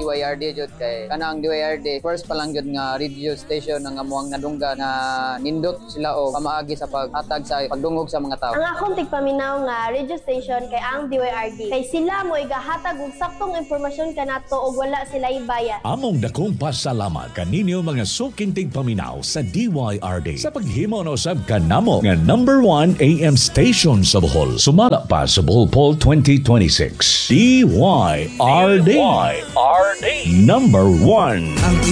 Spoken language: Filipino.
DYRD jud kay kana ang DYRD first pa lang jud nga radio station nga amuang nadungga na nindot sila og pamaagi sa paghatag sa pagdungog sa mga tao. Ang akong tigpaminaw nga radio station kay ang DYRD kay sila mo igahatag og saktong impormasyon kanato og wala sila ibayad. Among dakong pasalamat kaninyo mga suking tigpaminaw sa DYRD sa paghimo no sab kanamo nga number 1 AM station sa Bohol. Sumala pa sa Bohol Poll 2026. DYRD. Number 1.